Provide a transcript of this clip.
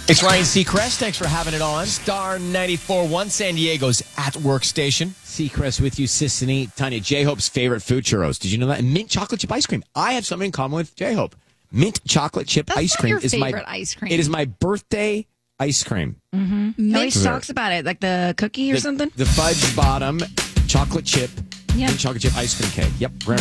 It's Ryan Seacrest. Thanks for having it on. Star 94.1, San Diego's at workstation. Seacrest with you, Sissany. Tanya, J-Hope's favorite food, churros. Did you know that? And mint chocolate chip ice cream. I have something in common with J-Hope. Mint chocolate chip That's ice not cream your is favorite ice cream. It is my birthday ice cream. He always talks about it, like the cookie or something. The fudge bottom chocolate chip, Yeah. mint chocolate chip ice cream cake. Yep.